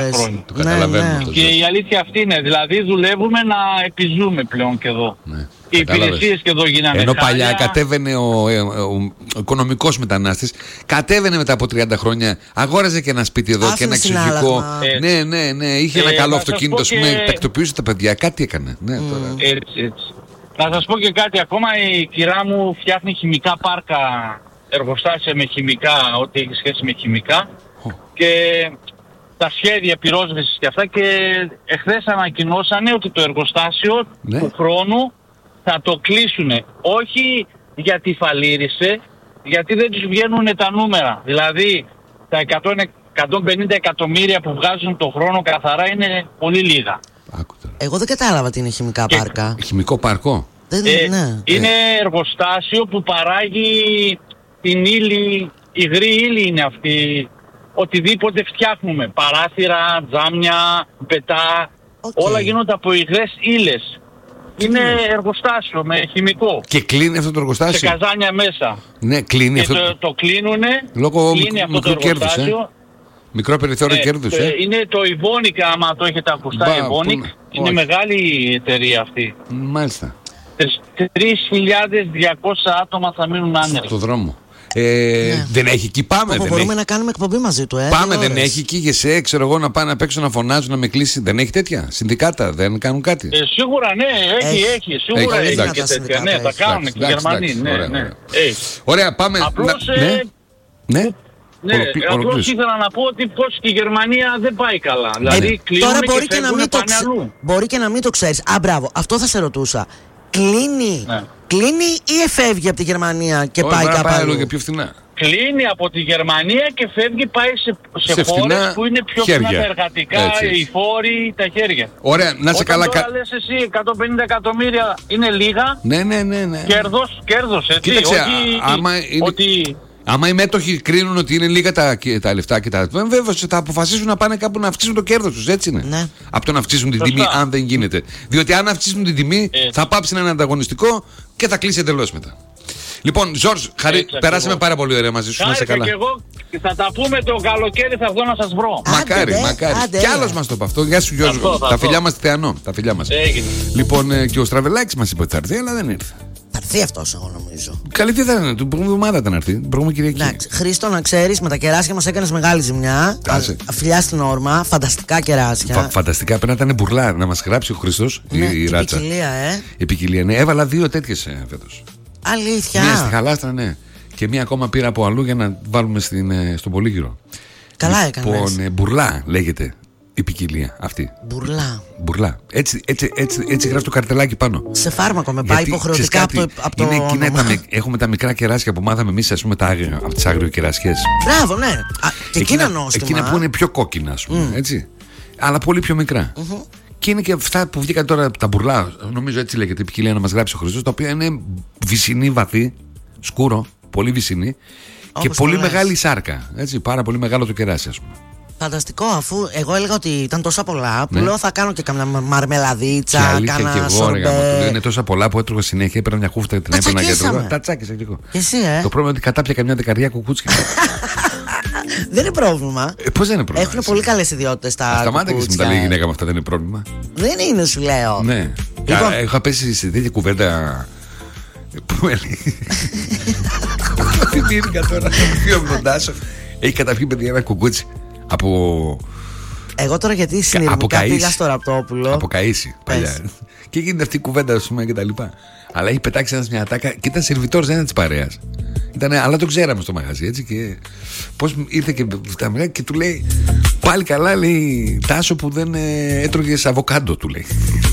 χρόνια. Το καταλαβαίνουμε. Ναι. Και η αλήθεια αυτή είναι, δηλαδή δουλεύουμε να επιζούμε πλέον και εδώ. Ναι. Οι υπηρεσίες και εδώ γίνανε. Ενώ παλιά κατέβαινε ο οικονομικός μετανάστης, κατέβαινε μετά από 30 χρόνια, αγόραζε και ένα σπίτι εδώ και ένα εξοχικό. Ναι, είχε ένα καλό αυτοκίνητο, τακτοποιούσε τα παιδιά, κάτι έκανε. Ναι, τώρα. Έτσι. Να σας πω και κάτι ακόμα, η κυρά μου φτιάχνει χημικά πάρκα, εργοστάσια με χημικά, ό,τι έχει σχέση με χημικά. Και τα σχέδια πυρόσβεσης και αυτά, και εχθές ανακοινώσανε ότι το εργοστάσιο του χρόνου θα το κλείσουνε. Όχι γιατί φαλήρισε, γιατί δεν τους βγαίνουν τα νούμερα. Δηλαδή τα 150 εκατομμύρια που βγάζουν το χρόνο καθαρά είναι πολύ λίγα. Εγώ δεν κατάλαβα τι είναι χημικά πάρκα. Χημικό πάρκο. Είναι εργοστάσιο που παράγει την ύλη, υγρή ύλη είναι αυτή. Οτιδήποτε φτιάχνουμε, παράθυρα, τζάμια, πετά, όλα γίνονται από υγρές ύλες. Είναι εργοστάσιο με χημικό. Και κλείνει αυτό το εργοστάσιο. Σε καζάνια μέσα. Ναι, κλείνει και αυτό. Το κλείνουνε. Λόγω μικρού κέρδους. Μικρό περιθώριο κέρδους. Είναι το Evonik, άμα το έχετε ακουστά. Evonik είναι μεγάλη εταιρεία αυτή. Μάλιστα. 3.200 άτομα θα μείνουν άνεργοι. Στο δρόμο. Δεν έχει εκεί, πάμε. Μπορούμε να κάνουμε εκπομπή μαζί του. Πάμε, δεν έχει εκεί ΓΕΣΕ, ξέρω εγώ, να πάνε απ' έξω να φωνάζουν, να με κλείσει. Δεν έχει τέτοια. Συνδικάτα δεν κάνουν κάτι. Σίγουρα ναι, έχει. Σίγουρα έχει και τέτοια. Ναι, τα κάνουν και οι Γερμανοί. Ωραία, πάμε. Απλώς απλώς ήθελα να πω ότι πως και η Γερμανία δεν πάει καλά. Δηλαδή τώρα κλείνουν μπορεί και να μην το ξέρεις. Μπράβο, αυτό θα σε ρωτούσα. Κλείνει ή εφεύγει από τη Γερμανία και πάει κάπου αλλού? Και πιο φθηνά. Κλείνει από τη Γερμανία και φεύγει, πάει σε χώρες που είναι πιο φθηνά τα εργατικά, οι φόροι, τα χέρια. Ωραία, να σε καλά. Όταν λες εσύ 150 εκατομμύρια είναι λίγα. Ναι. Κέρδος, έτσι. Κοίταξε, άμα οι μέτοχοι κρίνουν ότι είναι λίγα τα λεφτά και τα. Βέβαια θα αποφασίσουν να πάνε κάπου να αυξήσουν το κέρδος τους, έτσι είναι. Ναι. Από το να αυξήσουν την τιμή, αν δεν γίνεται. Διότι αν αυξήσουν την τιμή, θα πάψει να είναι ανταγωνιστικό και θα κλείσει εντελώς μετά. Λοιπόν, Ζορζ, περάσαμε πάρα πολύ ωραία μαζί σου. Να σε καλά. Και εγώ θα τα πούμε το καλοκαίρι, θα βγω να σας βρω. Μακάρι. Κι άλλος μας το είπε αυτό. Γεια σου, Γιώργο. Τα φιλιά μας Θεανό. Τα φιλιά μας. Λοιπόν, και ο Στραβελάκης μας είπε ότι θα έρθει, αλλά δεν ήρθε. Θα έρθει αυτός, εγώ νομίζω. Καλή τι θα είναι, την προηγούμενη εβδομάδα ήταν να έρθει. Την προηγούμενη Κυριακή. Εντάξει, Χρήστο, να ξέρεις, με τα κεράσια μας έκανες μεγάλη ζημιά. Φιλιά στην όρμα, φανταστικά κεράσια. Φανταστικά, πρέπει να ήταν μπουρλά. Να μας γράψει ο Χρήστος η ράτσα. Η ποικιλία, ναι. Έβαλα 2 τέτοιες φέτος. Αλήθεια. Ναι, στη Χαλάστρα, ναι. Και μία ακόμα πήρα από αλλού για να βάλουμε στον Πολύγυρο. Καλά έκανες. Λοιπόν, μπουρλά λέγεται η ποικιλία αυτή. Μπουρλά. Έτσι γράφει το καρτελάκι πάνω. Σε φάρμακο με πάει υποχρεωτικά από το. Έχουμε τα μικρά κεράσια που μάθαμε εμείς, ας πούμε, από τις αγριοκερασιές. Μπράβο, ναι. Και εκείνα νόστιμα. Εκείνα που είναι πιο κόκκινα, ας πούμε. Έτσι. Αλλά πολύ πιο μικρά. Και είναι και αυτά που βγήκαν τώρα τα μπουρλά, νομίζω έτσι λέγεται η ποικιλία, να μας γράψει ο Χριστός, τα οποία είναι βυσσινή βαθύ, σκούρο, πολύ βυσσινή και πολύ μεγάλη σάρκα. Έτσι, πάρα πολύ μεγάλο το κεράσι, ας πούμε. Φανταστικό, αφού εγώ έλεγα ότι ήταν τόσα πολλά που λέω θα κάνω και καμιά μαρμελαδίτσα, κάνα σορμπέ. Είναι τόσα πολλά που έτρωγα συνέχεια, έπαιρνα μια χούφτα και την έπαιρνα και έτρωγα. Τα τσάκισα και εγώ. Εσύ, Το πρόβλημα είναι ότι κατάπια καμιά δεκαριά κουκούτσια. Δεν είναι πρόβλημα. Πώς δεν είναι πρόβλημα? Έχουν πολύ καλές ιδιότητες τα κουκούτσια. Σταμάτα και εσύ με τα λέει η γυναίκα με αυτά, δεν είναι πρόβλημα. Δεν είναι, σου λέω. Ναι. Έχω πέσει σε τέτοια κουβέντα. Πού έλεγε? Θυμήθηκα τώρα. Έχει καταπιεί παιδιά ένα κουκούτσι από. Εγώ τώρα γιατί συνειδητικά πήγα στο Ραπτόπουλο. Από Καΐση παλιά. Και γίνεται αυτή η κουβέντα, ας πούμε, και τα λοιπά. Αλλά έχει πετάξει ένας μια ατάκα και ήταν σερβιτόρος, δεν ήταν της παρέας. Αλλά το ξέραμε στο μαγαζί, έτσι. Και πώς ήρθε και του λέει: πάλι καλά, λέει, Τάσο, που δεν έτρωγες αβοκάντο, του λέει.